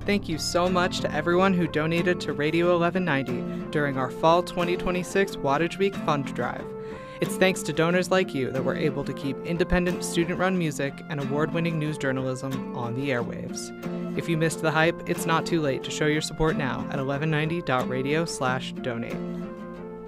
Thank you so much to everyone who donated to Radio 1190 during our Fall 2026 Wattage Week Fund Drive. It's thanks to donors like you that we're able to keep independent student-run music and award-winning news journalism on the airwaves. If you missed the hype, it's not too late to show your support now at 1190.radio/donate.